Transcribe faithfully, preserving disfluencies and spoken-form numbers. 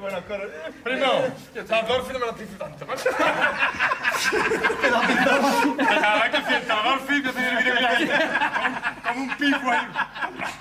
buona cosa. Primo, la Dolfi non me la più tanto. La anche se la Dolfi deve venire come un pipo.